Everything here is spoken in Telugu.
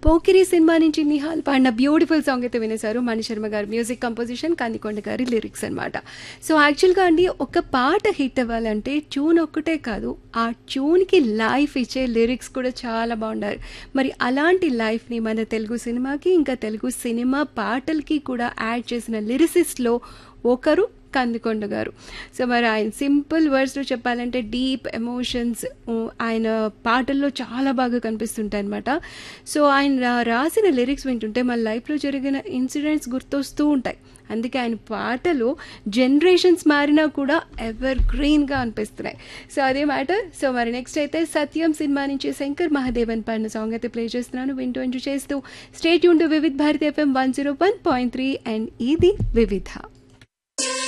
పోకిరి సినిమా నుంచి నిహాల్ పాడిన బ్యూటిఫుల్ సాంగ్ అయితే వినేశారు. మణిశర్మ గారి మ్యూజిక్ కంపోజిషన్, కందికొండ గారి లిరిక్స్ అనమాట. సో యాక్చువల్గా అండి, ఒక పాట హిట్ అవ్వాలంటే ట్యూన్ ఒక్కటే కాదు, ఆ ట్యూన్కి లైఫ్ ఇచ్చే లిరిక్స్ కూడా చాలా బాగుండాలి. మరి అలాంటి లైఫ్ని మన తెలుగు సినిమాకి, ఇంకా తెలుగు సినిమా పాటలకి కూడా యాడ్ చేసిన లిరిసిస్ట్లో ఒకరు కందికొండ గారు. సో మరి ఆయన సింపుల్ వర్డ్స్లో చెప్పాలంటే డీప్ ఎమోషన్స్ ఆయన పాటల్లో చాలా బాగా కనిపిస్తుంటాయి అనమాట. సో ఆయన రాసిన లిరిక్స్ వింటుంటే మన లైఫ్లో జరిగిన ఇన్సిడెంట్స్ గుర్తొస్తూ ఉంటాయి. అందుకే ఆయన పాటలు జనరేషన్స్ మారినా కూడా ఎవర్ గ్రీన్గా అనిపిస్తున్నాయి. సో అదే మ్యాటర్. సో మరి నెక్స్ట్ అయితే సత్యం సినిమా నుంచి శంకర్ మహాదేవన్ పాడిన సాంగ్ అయితే ప్లే చేస్తున్నాను. వింటూ ఎంజాయ్ చేస్తూ stay tune to Vividh Bharati FM 101.3 and ఇది వివిధ.